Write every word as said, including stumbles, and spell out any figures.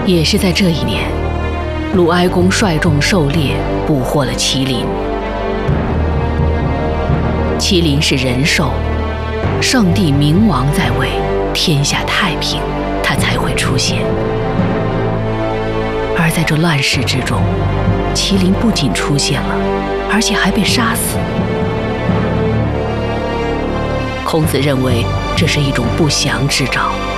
也是在这一年，鲁哀公率众狩猎，捕获了麒麟。麒麟是人兽，圣帝明王在位，天下太平，它才会出现。而在这乱世之中，麒麟不仅出现了，而且还被杀死。孔子认为这是一种不祥之兆。